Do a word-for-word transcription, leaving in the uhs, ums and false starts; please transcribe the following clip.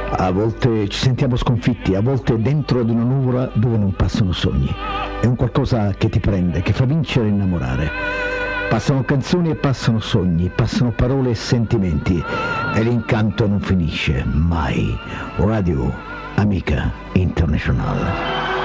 A volte ci sentiamo sconfitti, a volte dentro ad una nuvola dove non passano sogni. È un qualcosa che ti prende, che fa vincere e innamorare. Passano canzoni e passano sogni, passano parole e sentimenti, e l'incanto non finisce mai. Radio Amica Internazionale.